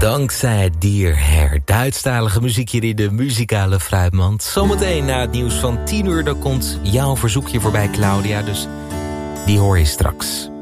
Dankzij Dierhair. Duitsstalige muziek hier in de muzikale fruitmand. Zometeen na het nieuws van 10 uur... dan komt jouw verzoekje voorbij, Claudia. Dus die hoor je straks.